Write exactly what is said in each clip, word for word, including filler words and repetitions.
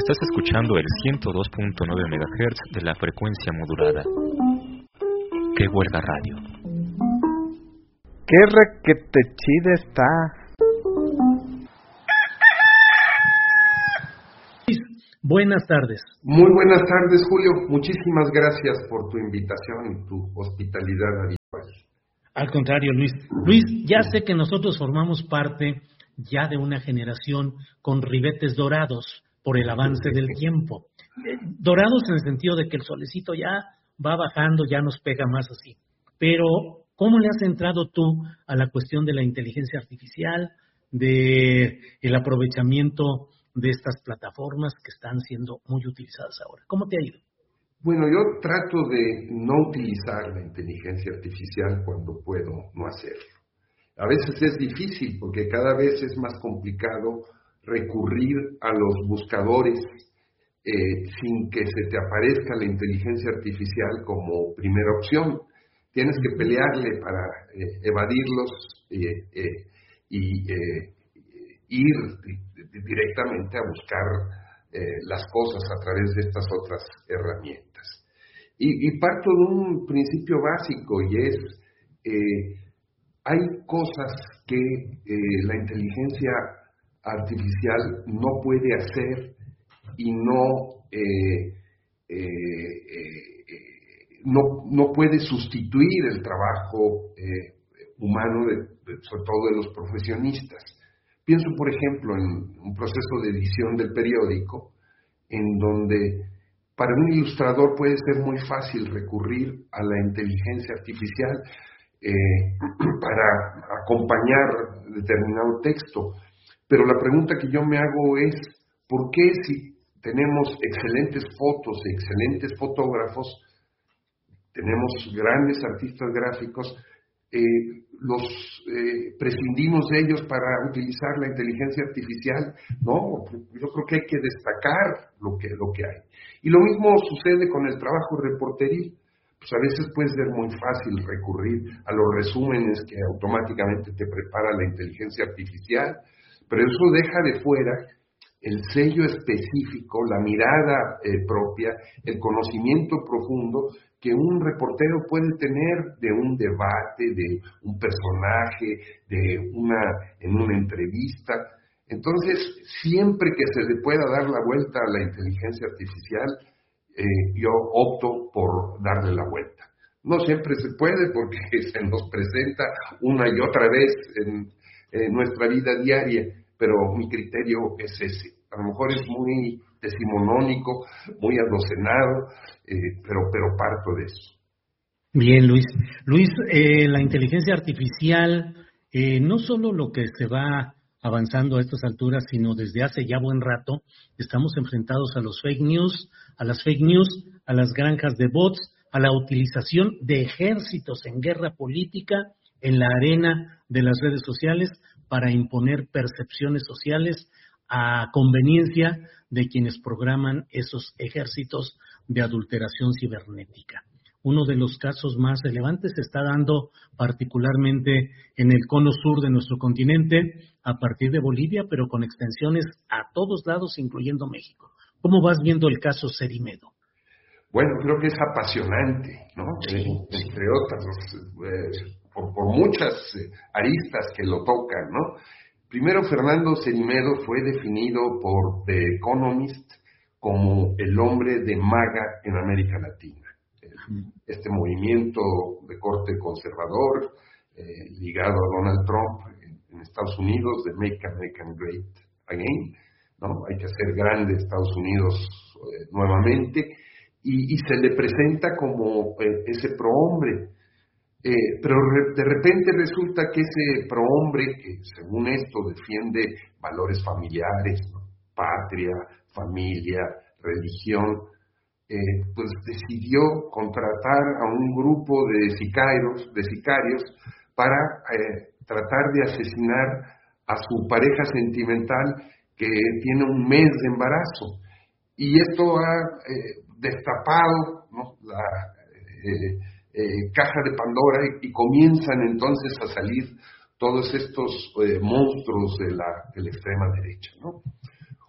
Estás escuchando el ciento dos punto nueve megahertz de la frecuencia modulada. ¡Qué huelga radio! ¡Qué requete chida está! Buenas tardes. Muy buenas tardes, Julio. Muchísimas gracias por tu invitación y tu hospitalidad habitual. Al contrario, Luis. Luis, ya sé que nosotros formamos parte ya de una generación con ribetes dorados por el avance del tiempo. Eh, dorados en el sentido de que el solecito ya va bajando, ya nos pega más así. Pero, ¿cómo le has entrado tú a la cuestión de la inteligencia artificial, de el aprovechamiento de estas plataformas que están siendo muy utilizadas ahora? ¿Cómo te ha ido? Bueno, yo trato de no utilizar la inteligencia artificial cuando puedo no hacerlo. A veces es difícil porque cada vez es más complicado recurrir a los buscadores eh, sin que se te aparezca la inteligencia artificial como primera opción. Tienes que pelearle para eh, evadirlos eh, eh, y eh, ir directamente a buscar eh, las cosas a través de estas otras herramientas. Y, y parto de un principio básico y es, eh, hay cosas que eh, la inteligencia artificial no puede hacer y no, eh, eh, eh, no, no puede sustituir el trabajo eh, humano, de, de, sobre todo de los profesionistas. Pienso, por ejemplo, en un proceso de edición del periódico, en donde para un ilustrador puede ser muy fácil recurrir a la inteligencia artificial eh, para acompañar determinado texto. Pero la pregunta que yo me hago es, ¿por qué si tenemos excelentes fotos, excelentes fotógrafos, tenemos grandes artistas gráficos, Eh, los eh, prescindimos de ellos para utilizar la inteligencia artificial? No, yo creo que hay que destacar lo que, lo que hay. Y lo mismo sucede con el trabajo reporteril. Pues a veces puede ser muy fácil recurrir a los resúmenes que automáticamente te prepara la inteligencia artificial, pero eso deja de fuera el sello específico, la mirada eh, propia, el conocimiento profundo que un reportero puede tener de un debate, de un personaje, de una, en una entrevista. Entonces, siempre que se le pueda dar la vuelta a la inteligencia artificial, eh, yo opto por darle la vuelta. No siempre se puede porque se nos presenta una y otra vez en, en nuestra vida diaria, pero mi criterio es ese. A lo mejor es muy decimonónico, muy adocenado, eh, pero, pero parto de eso. Bien, Luis. Luis, eh, la inteligencia artificial, eh, no solo lo que se va avanzando a estas alturas, sino desde hace ya buen rato, estamos enfrentados a los fake news, a las fake news, a las granjas de bots, a la utilización de ejércitos en guerra política en la arena de las redes sociales para imponer percepciones sociales a conveniencia de quienes programan esos ejércitos de adulteración cibernética. Uno de los casos más relevantes se está dando particularmente en el cono sur de nuestro continente, a partir de Bolivia, pero con extensiones a todos lados, incluyendo México. ¿Cómo vas viendo el caso Cerimedo? Bueno, creo que es apasionante, ¿no? Sí, eh, sí. Entre otras, eh, por, por muchas eh, aristas que lo tocan, ¿no? Primero, Fernando Cerimedo fue definido por The Economist como el hombre de MAGA en América Latina. Este movimiento de corte conservador, eh, ligado a Donald Trump en, en Estados Unidos, de Make America Great Again, ¿no? Hay que hacer grande Estados Unidos eh, nuevamente, y, y se le presenta como eh, ese prohombre. Eh, pero re, de repente resulta que ese prohombre, que según esto defiende valores familiares, ¿no? Patria, familia, religión, eh, pues decidió contratar a un grupo de sicarios, de sicarios para eh, tratar de asesinar a su pareja sentimental que tiene un mes de embarazo. Y esto ha eh, destapado, ¿no? la eh, eh, caja de Pandora y, y comienzan entonces a salir todos estos eh, monstruos de la, de la extrema derecha, ¿no?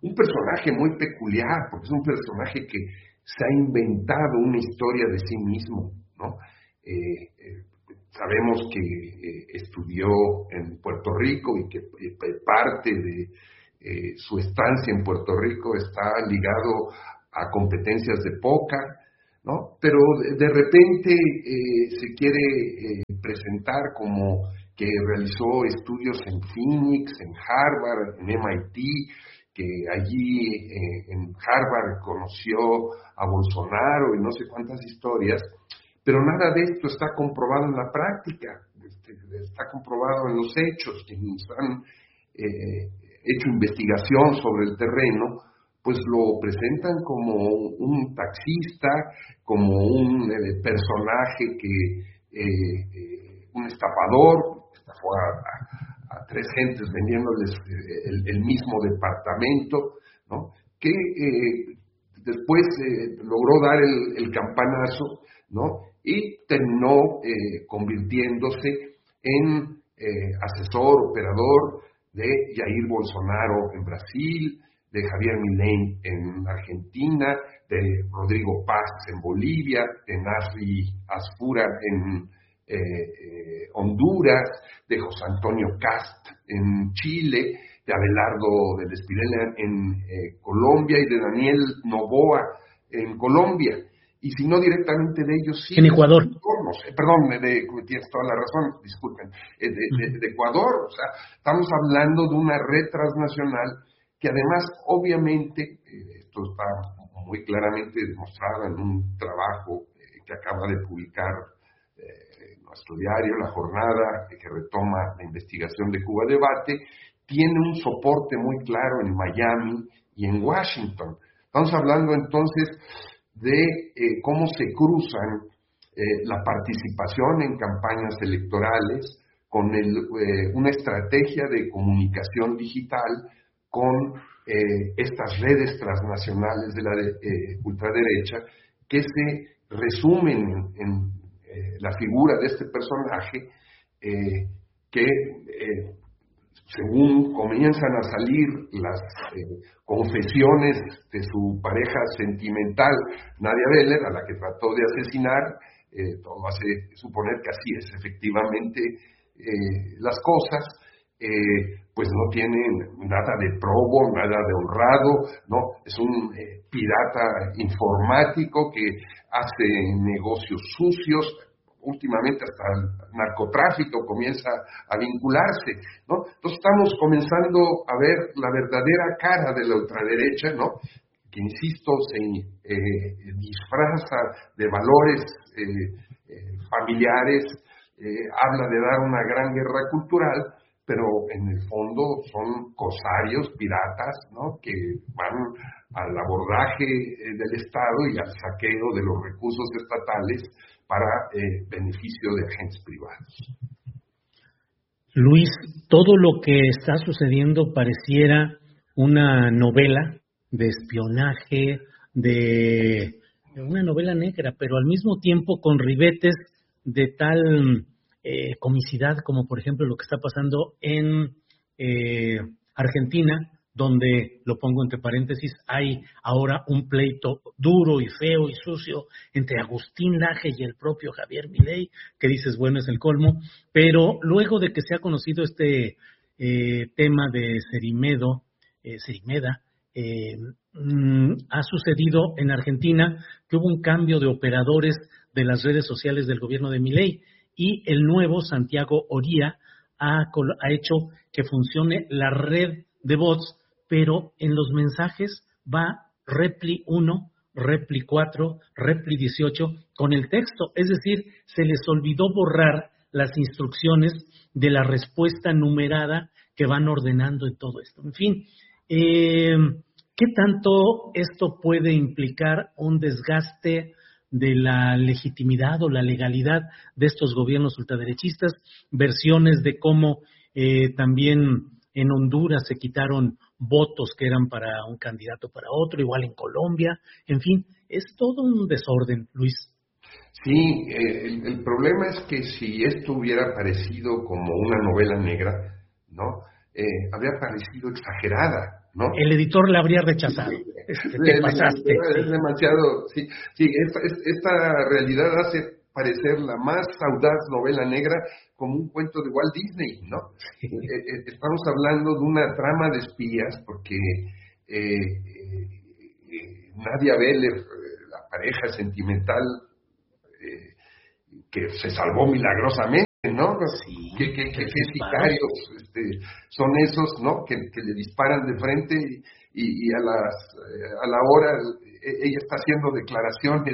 un personaje muy peculiar, porque es un personaje que se ha inventado una historia de sí mismo, ¿no? Eh, eh, sabemos que eh, estudió en Puerto Rico y que eh, parte de eh, su estancia en Puerto Rico está ligado a competencias de póker, ¿no? Pero de, de repente eh, se quiere eh, presentar como que realizó estudios en Phoenix, en Harvard, en M I T, que allí eh, en Harvard conoció a Bolsonaro y no sé cuántas historias, pero nada de esto está comprobado en la práctica, este, está comprobado en los hechos. Quienes han eh, hecho investigación sobre el terreno, pues lo presentan como un taxista, como un eh, personaje que, eh, eh, un estafador, estafó a, a, a tres gentes vendiéndoles eh, el, el mismo departamento, ¿no? Que eh, después eh, logró dar el, el campanazo, ¿no? Y terminó eh, convirtiéndose en eh, asesor, operador de Jair Bolsonaro en Brasil, de Javier Milei en Argentina, de Rodrigo Paz en Bolivia, de Nasri Aspura en eh, eh, Honduras, de José Antonio Cast en Chile, de Abelardo del Espinel en eh, Colombia y de Daniel Noboa en Colombia. Y si no directamente de ellos, sí. En Ecuador. No sé, perdón, de, tienes toda la razón, disculpen. De, de, de Ecuador, o sea, estamos hablando de una red transnacional que además, obviamente, eh, esto está muy claramente demostrado en un trabajo eh, que acaba de publicar eh, nuestro diario, La Jornada, eh, que retoma la investigación de Cuba Debate, tiene un soporte muy claro en Miami y en Washington. Estamos hablando entonces de eh, cómo se cruzan eh, la participación en campañas electorales con el, eh, una estrategia de comunicación digital con eh, estas redes transnacionales de la de, eh, ultraderecha, que se resumen en, en eh, la figura de este personaje, eh, que eh, según comienzan a salir las eh, confesiones de su pareja sentimental, Nadia Beller, a la que trató de asesinar, eh, todo hace suponer que así es efectivamente eh, las cosas, eh, pues no tienen nada de probo, nada de honrado, ¿no? Es un eh, pirata informático que hace negocios sucios, últimamente hasta el narcotráfico comienza a vincularse, ¿no? Entonces estamos comenzando a ver la verdadera cara de la ultraderecha, ¿no? Que, insisto, se eh, disfraza de valores eh, eh, familiares, eh, habla de dar una gran guerra cultural, pero en el fondo son corsarios, piratas, ¿no? Que van al abordaje eh, del Estado y al saqueo de los recursos estatales para eh, beneficio de agentes privados. Luis, todo lo que está sucediendo pareciera una novela de espionaje, de una novela negra, pero al mismo tiempo con ribetes de tal eh, comicidad como por ejemplo lo que está pasando en eh, Argentina, donde, lo pongo entre paréntesis, hay ahora un pleito duro y feo y sucio entre Agustín Laje y el propio Javier Milei, que dices, bueno, es el colmo, pero luego de que se ha conocido este eh, tema de Cerimedo, eh, Cerimeda, eh, mm, ha sucedido en Argentina que hubo un cambio de operadores de las redes sociales del gobierno de Milei, y el nuevo Santiago Oría ha, ha hecho que funcione la red de bots, pero en los mensajes va Repli uno, Repli cuatro, Repli dieciocho con el texto, es decir, se les olvidó borrar las instrucciones de la respuesta numerada que van ordenando en todo esto. En fin, eh, ¿qué tanto esto puede implicar un desgaste de la legitimidad o la legalidad de estos gobiernos ultraderechistas? Versiones de cómo eh, también en Honduras se quitaron votos que eran para un candidato para otro, igual en Colombia, en fin, es todo un desorden, Luis. Sí, eh, el, el problema es que si esto hubiera parecido como una novela negra, ¿no? eh, habría parecido exagerada, ¿no? El editor la habría rechazado. Sí. Te pasaste. Es demasiado, sí, sí, esta, esta realidad hace parecer la más audaz novela negra como un cuento de Walt Disney, ¿no? Sí. Eh, estamos hablando de una trama de espías porque eh, eh, Nadia Vélez, la pareja sentimental eh, que se salvó milagrosamente, ¿no? Sí, ¿Qué, qué, qué, qué sicarios este, son esos, ¿no? Que, que le disparan de frente y, y, y a, las, a la hora ella está haciendo declaraciones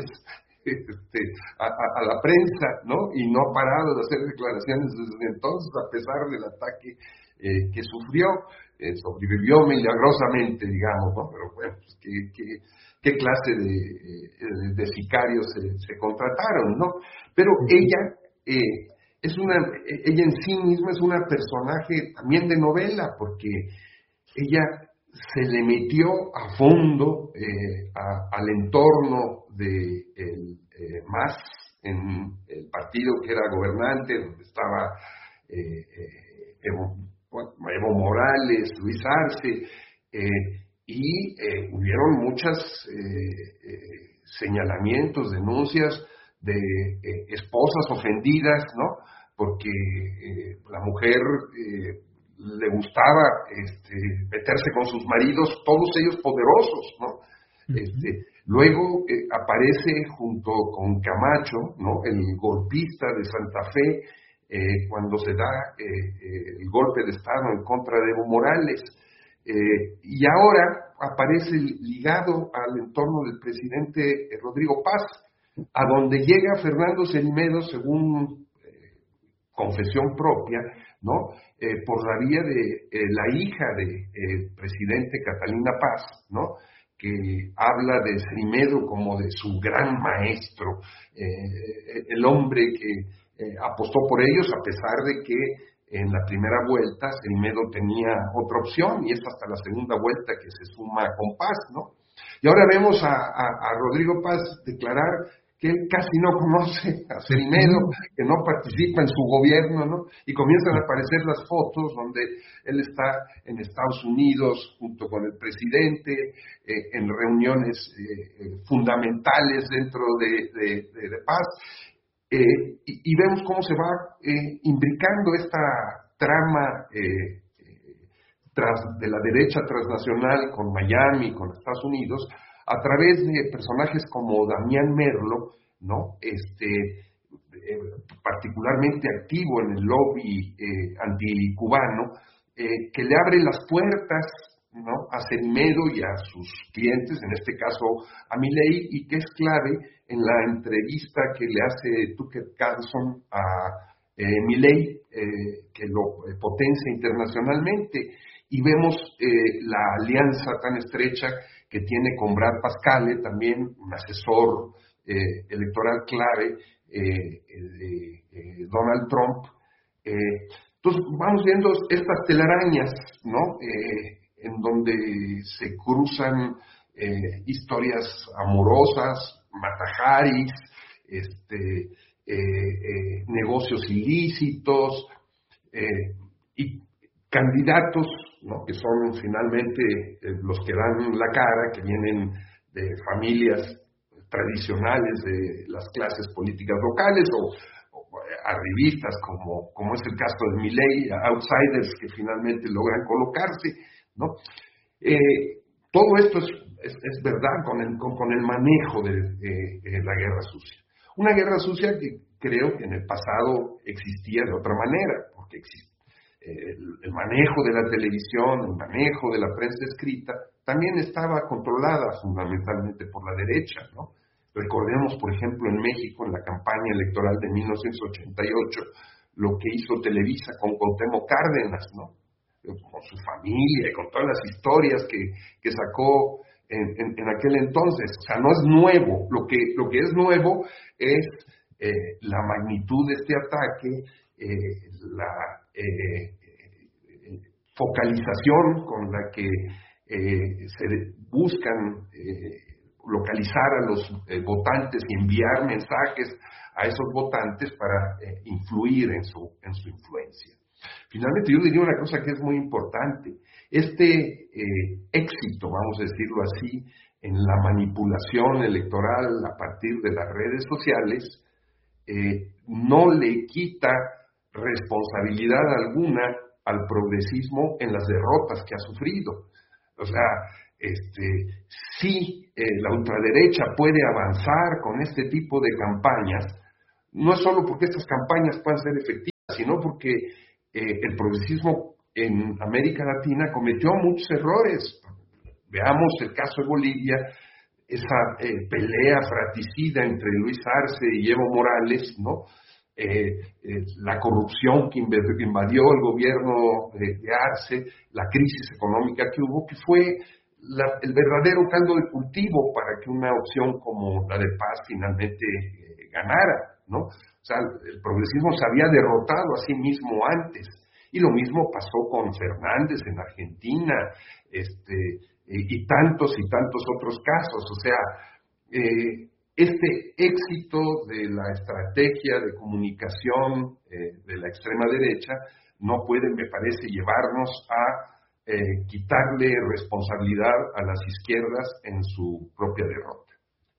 este, a, a, a la prensa, ¿no? Y no ha parado de hacer declaraciones desde entonces, a pesar del ataque eh, que sufrió. Eh, sobrevivió milagrosamente, digamos, ¿no? Pero bueno, pues, ¿qué, qué, qué clase de, de, de sicarios se, se contrataron, ¿no? Pero ella... Eh, es una, ella en sí misma es una personaje también de novela, porque ella se le metió a fondo eh, a, al entorno de el eh, M A S, en el partido que era gobernante, donde estaba eh, eh, Evo, bueno, Evo Morales, Luis Arce, eh, y eh, hubieron muchos eh, eh, señalamientos, denuncias de eh, esposas ofendidas, ¿no? Porque eh, la mujer eh, le gustaba este, meterse con sus maridos, todos ellos poderosos, ¿no? Uh-huh. Este, luego eh, aparece junto con Camacho, ¿no? El golpista de Santa Fe, eh, cuando se da eh, eh, el golpe de Estado en contra de Evo Morales. Eh, y ahora aparece ligado al entorno del presidente Rodrigo Paz, a donde llega Fernando Cerimedo, según eh, confesión propia, ¿no? Eh, por la vía de eh, la hija del de, eh, presidente Catalina Paz, ¿no? Que habla de Cerimedo como de su gran maestro, eh, el hombre que eh, apostó por ellos, a pesar de que en la primera vuelta Cerimedo tenía otra opción, y es hasta la segunda vuelta que se suma con Paz, ¿no? Y ahora vemos a, a, a Rodrigo Paz declarar que él casi no conoce a Cerimedo, que no participa en su gobierno, ¿no? Y comienzan a aparecer las fotos donde él está en Estados Unidos junto con el presidente, eh, en reuniones eh, eh, fundamentales dentro de, de, de, de Paz, eh, y, y vemos cómo se va eh, imbricando esta trama eh, eh, tras, de la derecha transnacional con Miami, con Estados Unidos, a través de personajes como Damián Merlo, ¿no? Este, eh, particularmente activo en el lobby eh, anticubano, eh, que le abre las puertas, ¿no? A Cerimedo y a sus clientes, en este caso a Milei, y que es clave en la entrevista que le hace Tucker Carlson a eh, Milei, eh, que lo eh, potencia internacionalmente, y vemos eh, la alianza tan estrecha que tiene con Brad Pascale, también un asesor eh, electoral clave eh, de eh, Donald Trump. Eh, entonces vamos viendo estas telarañas, ¿no? Eh, en donde se cruzan eh, historias amorosas, matajaris, este, eh, eh, negocios ilícitos, eh, y candidatos, ¿no? Que son finalmente eh, los que dan la cara, que vienen de familias tradicionales de las clases políticas locales, o, o arribistas, como, como es el caso de Milei, outsiders que finalmente logran colocarse, ¿no? Eh, todo esto es, es, es verdad con el, con, con el manejo de, de, de la guerra sucia. Una guerra sucia que creo que en el pasado existía de otra manera, porque existe El, el manejo de la televisión, el manejo de la prensa escrita, también estaba controlada fundamentalmente por la derecha, ¿no? Recordemos, por ejemplo, en México, en la campaña electoral de mil novecientos ochenta y ocho, lo que hizo Televisa con Cuauhtémoc Cárdenas, ¿no? Con su familia y con todas las historias que, que sacó en, en, en aquel entonces. O sea, no es nuevo. Lo que, lo que es nuevo es eh, la magnitud de este ataque, eh, la eh, eh, focalización con la que eh, se buscan eh, localizar a los eh, votantes y enviar mensajes a esos votantes para eh, influir en su, en su influencia. Finalmente, yo diría una cosa que es muy importante. Este eh, éxito, vamos a decirlo así, en la manipulación electoral a partir de las redes sociales, eh, no le quita responsabilidad alguna al progresismo en las derrotas que ha sufrido. O sea, este, sí, eh, la ultraderecha puede avanzar con este tipo de campañas, no es solo porque estas campañas puedan ser efectivas, sino porque eh, el progresismo en América Latina cometió muchos errores. Veamos el caso de Bolivia, esa eh, pelea fratricida entre Luis Arce y Evo Morales, ¿no? Eh, eh, la corrupción que invadió el gobierno de, de Arce, la crisis económica que hubo, que fue la, el verdadero caldo de cultivo para que una opción como la de Paz finalmente eh, ganara, ¿no? O sea, el progresismo se había derrotado a sí mismo antes, y lo mismo pasó con Fernández en Argentina, este, eh, y tantos y tantos otros casos. O sea, eh, este éxito de la estrategia de comunicación eh, de la extrema derecha no puede, me parece, llevarnos a eh, quitarle responsabilidad a las izquierdas en su propia derrota.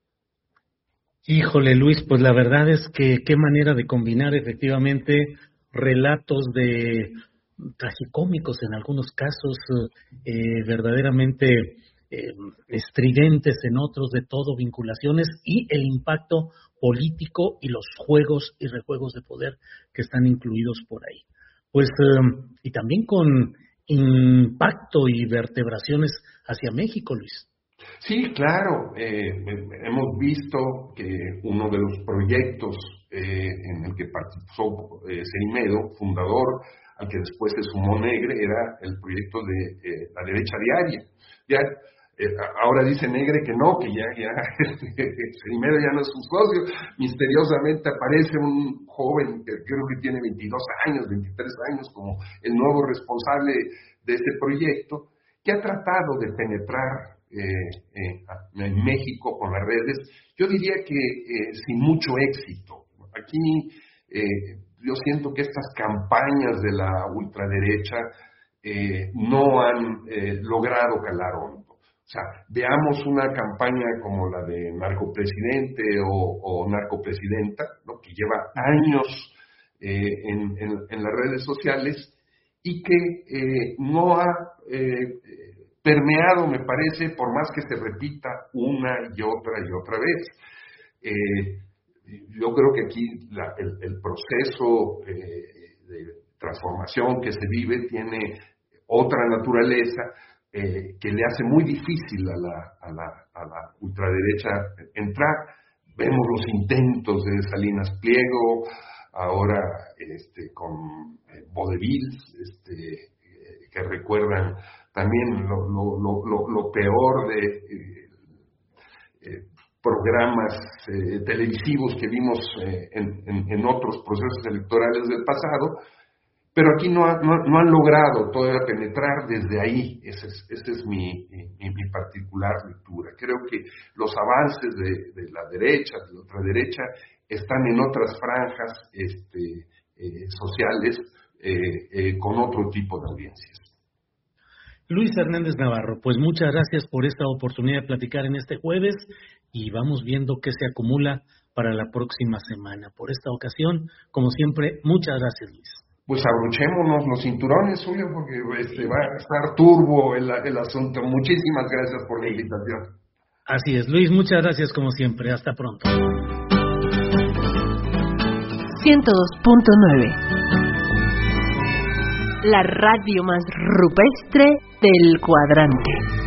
Híjole, Luis, pues la verdad es que qué manera de combinar efectivamente relatos de tragicómicos en algunos casos, eh, verdaderamente eh, estridentes en otros, de todo, vinculaciones y el impacto político y los juegos y rejuegos de poder que están incluidos por ahí. Pues, eh, y también con impacto y vertebraciones hacia México, Luis. Sí, claro. Eh, hemos visto que uno de los proyectos eh, en el que participó eh, Cerimedo, fundador, al que después se sumó Negre, era el proyecto de eh, la derecha diaria. Ya, eh, ahora dice Negre que no, que ya, ya Cerimedo ya no es su socio. Misteriosamente aparece un joven que creo que tiene veintidós años, veintitrés años, como el nuevo responsable de este proyecto, que ha tratado de penetrar Eh, eh, en México con las redes, yo diría que eh, sin mucho éxito. Aquí eh, yo siento que estas campañas de la ultraderecha eh, no han eh, logrado calar hondo. O sea, veamos una campaña como la de narcopresidente o, o narcopresidenta, ¿no? Que lleva años eh, en, en, en las redes sociales y que eh, no ha eh, permeado, me parece, por más que se repita una y otra y otra vez. Eh, yo creo que aquí la, el, el proceso eh, de transformación que se vive tiene otra naturaleza eh, que le hace muy difícil a la, a la, a la ultraderecha entrar. Vemos los intentos de Salinas Pliego, ahora este, con eh, Vodevil, este, eh, que recuerdan también lo, lo, lo, lo peor de eh, eh, programas eh, televisivos que vimos eh, en, en, en otros procesos electorales del pasado, pero aquí no, ha, no, no han logrado todavía penetrar desde ahí. Esa es, ese es mi, mi, mi particular lectura. Creo que los avances de, de la derecha, de la ultraderecha, están en otras franjas este, eh, sociales eh, eh, con otro tipo de audiencias. Luis Hernández Navarro, pues muchas gracias por esta oportunidad de platicar en este jueves y vamos viendo qué se acumula para la próxima semana. Por esta ocasión, como siempre, muchas gracias, Luis. Pues abrochémonos los cinturones, Julio, porque este, va a estar turbo el, el asunto. Muchísimas gracias por la invitación. Así es, Luis, muchas gracias como siempre. Hasta pronto. ciento dos punto nueve, la radio más rupestre del cuadrante.